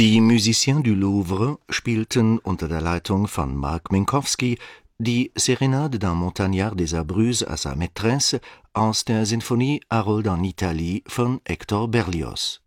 Die Musiciens du Louvre spielten unter der Leitung von Marc Minkowski die Sérénade d'un montagnard désabruze à sa maîtresse aus der Sinfonie Harold en Italie von Hector Berlioz